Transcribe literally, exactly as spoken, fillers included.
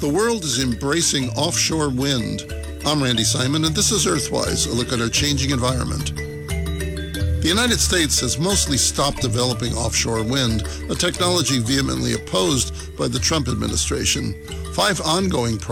The world is embracing offshore wind. I'm Randy Simon, and this is Earthwise, a look at our changing environment. The United States has mostly stopped developing offshore wind, a technology vehemently opposed by the Trump administration. Five ongoing